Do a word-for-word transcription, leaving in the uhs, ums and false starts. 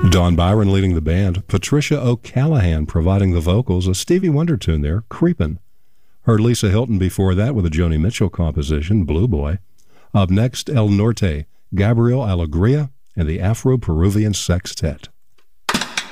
Don Byron leading the band, Patricia O'Callaghan providing the vocals, a Stevie Wonder tune there, Creepin'. Heard Lisa Hilton before that with a Joni Mitchell composition, Blue Boy. Up next, El Norte, Gabriel Alegria and the Afro-Peruvian Sextet.